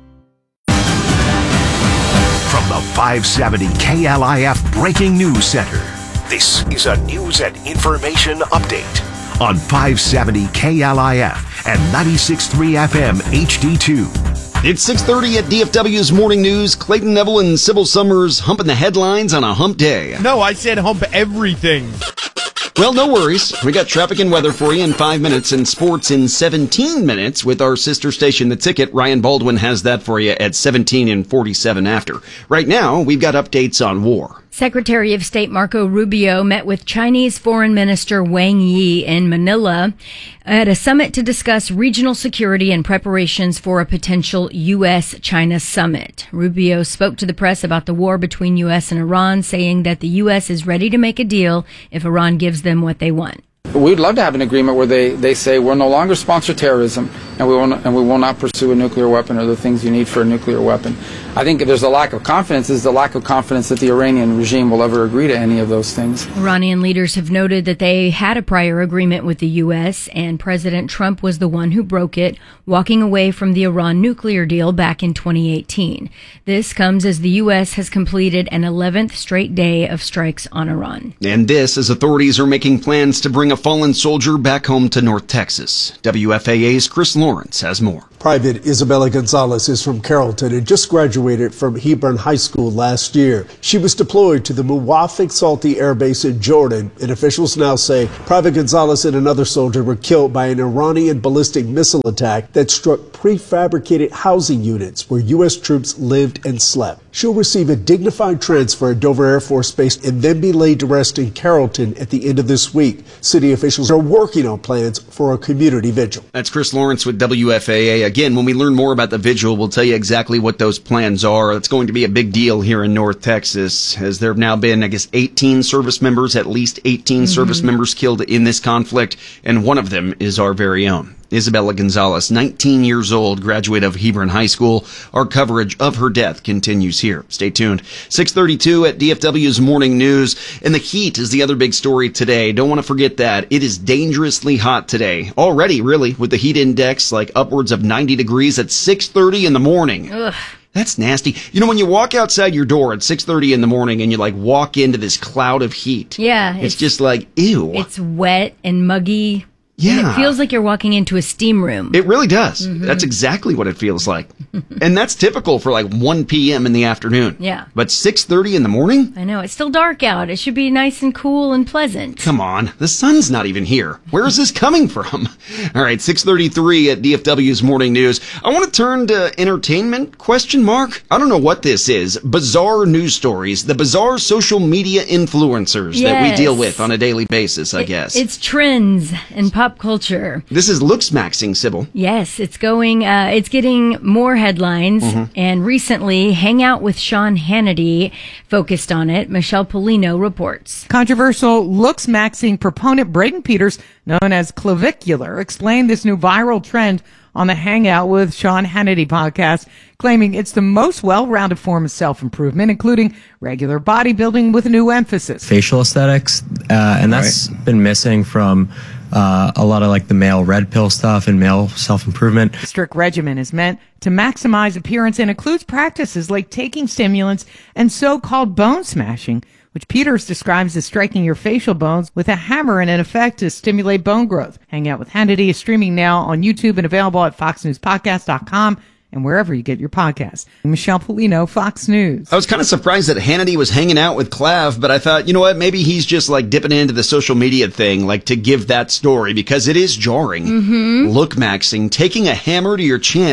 From the five seventy K L I F Breaking News Center, this is a news and information update on five seventy K L I F and ninety-six point three F M H D two. It's six thirty at D F W's Morning News. Clayton Neville and Sybil Summers humping the headlines on a hump day. No, I said hump everything. Well, no worries. We got traffic and weather for you in five minutes and sports in seventeen minutes with our sister station, The Ticket. Ryan Baldwin has that for you at seventeen and forty-seven after. Right now, we've got updates on war. Secretary of State Marco Rubio met with Chinese Foreign Minister Wang Yi in Manila at a summit to discuss regional security and preparations for a potential U S China summit. Rubio spoke to the press about the war between U S and Iran, saying that the U S is ready to make a deal if Iran gives them what they want. We'd love to have an agreement where they, they say we'll no longer sponsor terrorism and we will not, and we will not pursue a nuclear weapon or the things you need for a nuclear weapon. I think if there's a lack of confidence, is the lack of confidence that the Iranian regime will ever agree to any of those things. Iranian leaders have noted that they had a prior agreement with the U S, and President Trump was the one who broke it, walking away from the Iran nuclear deal back in twenty eighteen. This comes as the U S has completed an eleventh straight day of strikes on Iran. And this as authorities are making plans to bring a fallen soldier back home to North Texas. W F A A's Chris Lawrence has more. Private Isabella Gonzalez is from Carrollton and just graduated from Hebron High School last year. She was deployed to the Muwafaq Salti Air Base in Jordan, and officials now say Private Gonzalez and another soldier were killed by an Iranian ballistic missile attack that struck prefabricated housing units where U S troops lived and slept. She'll receive a dignified transfer at Dover Air Force Base and then be laid to rest in Carrollton at the end of this week. City officials are working on plans for a community vigil. That's Chris Lawrence with W F A A. Again, when we learn more about the vigil, we'll tell you exactly what those plans are. It's going to be a big deal here in North Texas, as there have now been, I guess, eighteen service members, at least eighteen mm-hmm. service members killed in this conflict, and one of them is our very own. Isabella Gonzalez, nineteen years old, graduate of Hebron High School. Our coverage of her death continues here. Stay tuned. six thirty-two at D F W's Morning News. And the heat is the other big story today. Don't want to forget that. It is dangerously hot today. Already, really, with the heat index like upwards of ninety degrees at six thirty in the morning. Ugh. That's nasty. You know, when you walk outside your door at six thirty in the morning and you, like, walk into this cloud of heat. Yeah. It's, it's just like, ew. It's wet and muggy. Yeah. And it feels like you're walking into a steam room. It really does. Mm-hmm. That's exactly what it feels like. And that's typical for like one p.m. in the afternoon. Yeah. But six thirty in the morning? I know. It's still dark out. It should be nice and cool and pleasant. Come on. The sun's not even here. Where is this coming from? All right, six thirty-three at D F W's Morning News. I want to turn to entertainment, question mark? I don't know what this is. Bizarre news stories. The bizarre social media influencers yes. that we deal with on a daily basis, I it, guess. It's trends and pop culture. This is Looksmaxing, Sybil. Yes, it's going, uh, it's getting more headlines. Mm-hmm. And recently, Hang Out with Sean Hannity focused on it. Michelle Polino reports. Controversial Looksmaxing proponent Braden Peters, known as Clavicular, explained this new viral trend on the Hang Out with Sean Hannity podcast, claiming it's the most well-rounded form of self-improvement, including regular bodybuilding with a new emphasis. Facial aesthetics, uh, and that's right. been missing from uh, a lot of like the male red pill stuff and male self-improvement. The strict regimen is meant to maximize appearance and includes practices like taking stimulants and so-called bone smashing, which Peters describes as striking your facial bones with a hammer in an effect to stimulate bone growth. Hang Out with Hannity is streaming now on YouTube and available at fox news podcast dot com and wherever you get your podcasts. Michelle Polino, Fox News. I was kind of surprised that Hannity was hanging out with Clav, but I thought, you know what, maybe he's just like dipping into the social media thing, like to give that story, because it is jarring. Mm-hmm. Lookmaxing, taking a hammer to your chin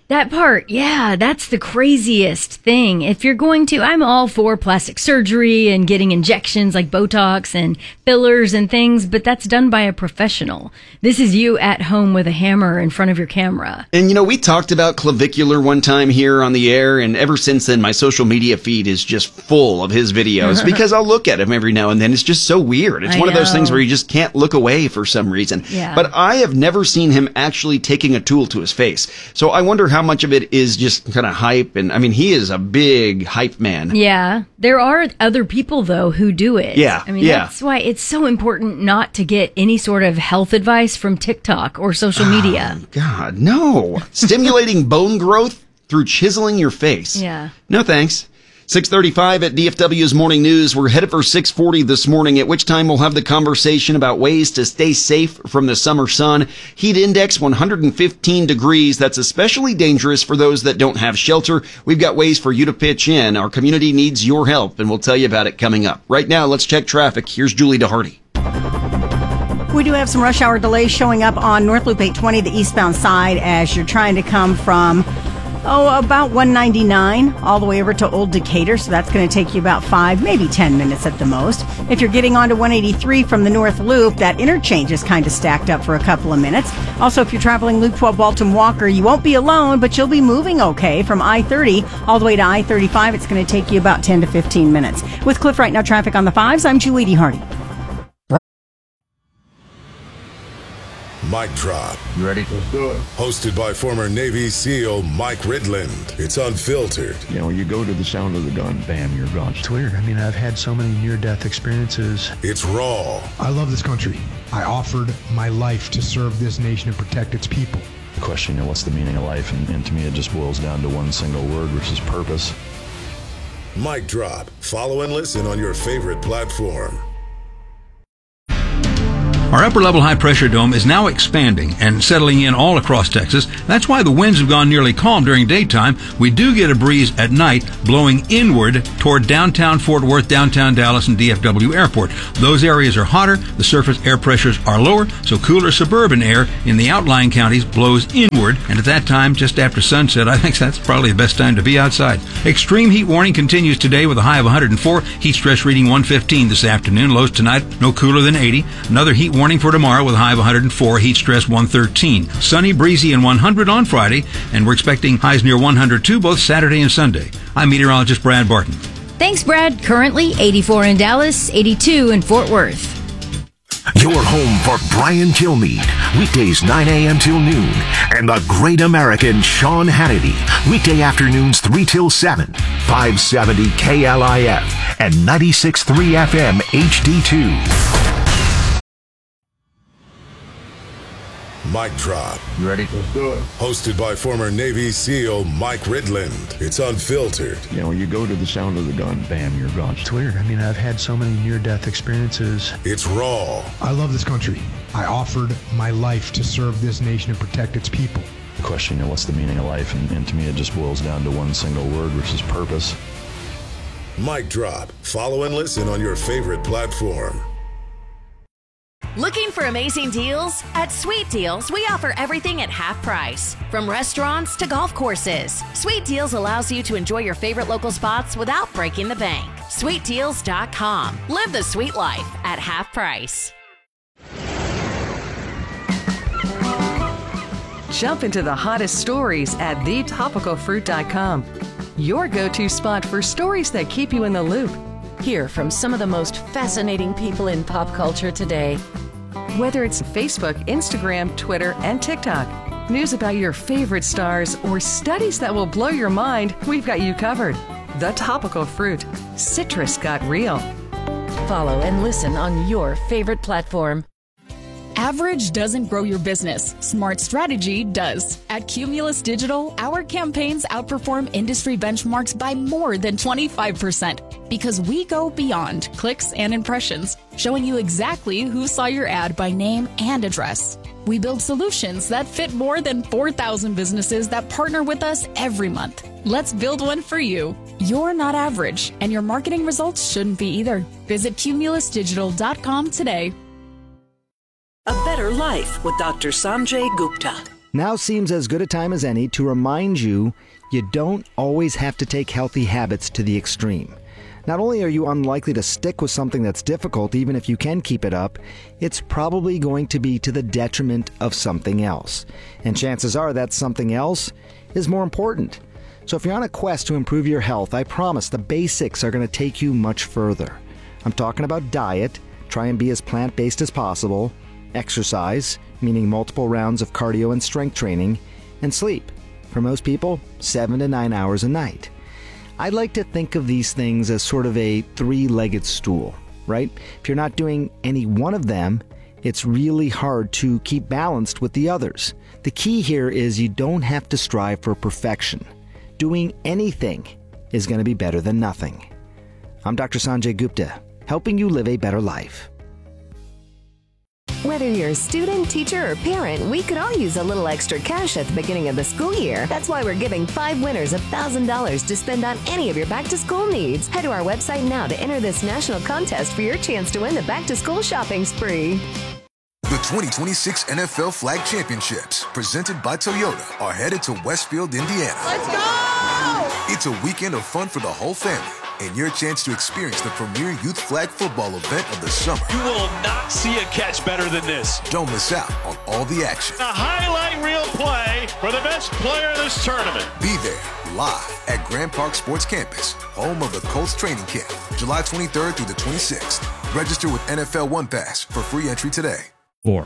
That part, yeah, that's the craziest thing. If you're going to, I'm all for plastic surgery and getting injections like Botox and fillers and things, but that's done by a professional. This is you at home with a hammer in front of your camera. And you know, we talked about clavicular one time here on the air, and ever since then, my social media feed is just full of his videos because I'll look at him every now and then. It's just so weird. It's I one of those know. things where you just can't look away for some reason. Yeah. But I have never seen him actually taking a tool to his face. So I wonder how much of it is just kind of hype. And I mean, he is a big hype man. Yeah. There are other people, though, who do it. Yeah, I mean, yeah. that's why it's so important not to get any sort of health advice from TikTok or social media. God, no. Stimulating bone growth through chiseling your face. Yeah. No thanks. six thirty-five at D F W's Morning News. We're headed for six forty this morning, at which time we'll have the conversation about ways to stay safe from the summer sun. Heat index one hundred fifteen degrees. That's especially dangerous for those that don't have shelter. We've got ways for you to pitch in. Our community needs your help, and we'll tell you about it coming up. Right now, let's check traffic. Here's Julie DeHardy. We do have some rush hour delays showing up on North Loop eight twenty, the eastbound side, as you're trying to come from Oh, about one ninety-nine all the way over to Old Decatur. So that's going to take you about five, maybe ten minutes at the most. If you're getting onto one eighty-three from the North Loop, that interchange is kind of stacked up for a couple of minutes. Also, if you're traveling Loop twelve Walton Walker, you won't be alone, but you'll be moving okay from I thirty all the way to I thirty-five. It's going to take you about ten to fifteen minutes. With Cliff Right Now traffic on the fives, I'm Julie DeHardy. Mic Drop. You ready? Let's do it. Hosted by former Navy SEAL Mike Ridland. It's unfiltered. You know, you go to the sound of the gun, bam, you're gone. It's weird. I mean, I've had so many near-death experiences. It's raw. I love this country. I offered my life to serve this nation and protect its people. The question, you know, what's the meaning of life? And, and to me, it just boils down to one single word, which is purpose. Mic Drop. Follow and listen on your favorite platform. Our upper-level high-pressure dome is now expanding and settling in all across Texas. That's why the winds have gone nearly calm during daytime. We do get a breeze at night blowing inward toward downtown Fort Worth, downtown Dallas, and D F W Airport. Those areas are hotter, the surface air pressures are lower, so cooler suburban air in the outlying counties blows inward, and at that time, just after sunset, I think that's probably the best time to be outside. Extreme heat warning continues today with a high of one hundred four, heat stress reading one fifteen this afternoon, lows tonight no cooler than eighty. Another heat warning for tomorrow with a high of one hundred four, heat stress one thirteen. Sunny, breezy, and one hundred on Friday, and we're expecting highs near one hundred two both Saturday and Sunday. I'm meteorologist Brad Barton. Thanks, Brad. Currently eighty-four in Dallas, eighty-two in Fort Worth. Your home for Brian Kilmeade, weekdays nine a.m. till noon, and the great American Sean Hannity, weekday afternoons three till seven, five seventy K L I F and ninety-six point three F M H D two. Mic Drop. You ready? Let's do it. Hosted by former Navy SEAL Mike Ridland. It's unfiltered. You know, you go to the sound of the gun, bam, you're gone. It's weird. I mean, I've had so many near-death experiences. It's raw. I love this country. I offered my life to serve this nation and protect its people. The question, you know, what's the meaning of life? And, and to me, it just boils down to one single word, which is purpose. Mic Drop. Follow and listen on your favorite platform. Looking for amazing deals? At Sweet Deals, we offer everything at half price. From restaurants to golf courses, Sweet Deals allows you to enjoy your favorite local spots without breaking the bank. sweet deals dot com. Live the sweet life at half price. Jump into the hottest stories at the topical fruit dot com. Your go-to spot for stories that keep you in the loop. Hear from some of the most fascinating people in pop culture today. Whether it's Facebook, Instagram, Twitter, and TikTok, news about your favorite stars, or studies that will blow your mind, we've got you covered. The Topical Fruit. Citrus got real. Follow and listen on your favorite platform. Average doesn't grow your business. Smart strategy does. At Cumulus Digital, our campaigns outperform industry benchmarks by more than twenty-five percent because we go beyond clicks and impressions, showing you exactly who saw your ad by name and address. We build solutions that fit more than four thousand businesses that partner with us every month. Let's build one for you. You're not average, and your marketing results shouldn't be either. Visit cumulus digital dot com today. A Better Life with Doctor Sanjay Gupta. Now seems as good a time as any to remind you you don't always have to take healthy habits to the extreme. Not only are you unlikely to stick with something that's difficult, even if you can keep it up, it's probably going to be to the detriment of something else. And chances are that something else is more important. So if you're on a quest to improve your health, I promise the basics are going to take you much further. I'm talking about diet, try and be as plant-based as possible, exercise, meaning multiple rounds of cardio and strength training, and sleep. For most people, seven to nine hours a night. I like to think of these things as sort of a three-legged stool, right? If you're not doing any one of them, it's really hard to keep balanced with the others. The key here is you don't have to strive for perfection. Doing anything is going to be better than nothing. I'm Doctor Sanjay Gupta, helping you live a better life. Whether you're a student, teacher, or parent, we could all use a little extra cash at the beginning of the school year. That's why we're giving five winners one thousand dollars to spend on any of your back-to-school needs. Head to our website now to enter this national contest for your chance to win the back-to-school shopping spree. The twenty twenty-six N F L Flag Championships, presented by Toyota, are headed to Westfield, Indiana. Let's go! It's a weekend of fun for the whole family, and your chance to experience the premier youth flag football event of the summer. You will not see a catch better than this. Don't miss out on all the action. A highlight reel play for the best player in this tournament. Be there, live at Grand Park Sports Campus, home of the Colts training camp, July twenty-third through the twenty-sixth. Register with N F L One Pass for free entry today. Four.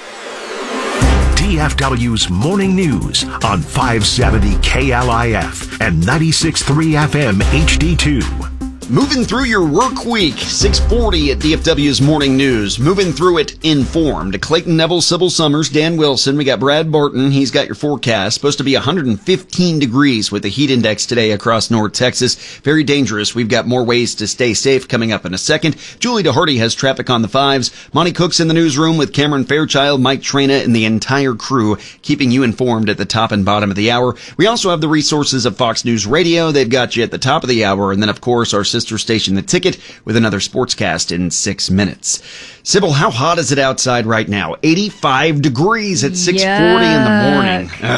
D F W's Morning News on five seventy K L I F and ninety-six point three F M H D two. Moving through your work week, six forty at D F W's Morning News. Moving through it informed. Clayton Neville, Sybil Summers, Dan Wilson. We got Brad Barton. He's got your forecast. Supposed to be one hundred fifteen degrees with the heat index today across North Texas. Very dangerous. We've got more ways to stay safe coming up in a second. Julie DeHardy has traffic on the fives. Monty Cook's in the newsroom with Cameron Fairchild, Mike Trina, and the entire crew keeping you informed at the top and bottom of the hour. We also have the resources of Fox News Radio. They've got you at the top of the hour. And then, of course, our sister station, The Ticket, with another sportscast in six minutes. Sybil, how hot is it outside right now? eighty-five degrees at six forty in the morning.